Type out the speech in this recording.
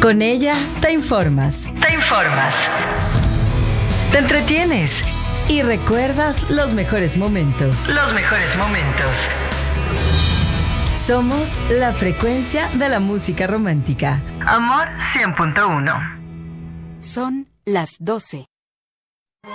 Con ella te informas. Te entretienes y recuerdas los mejores momentos. Somos la frecuencia de la música romántica. Amor 100.1. Son las 12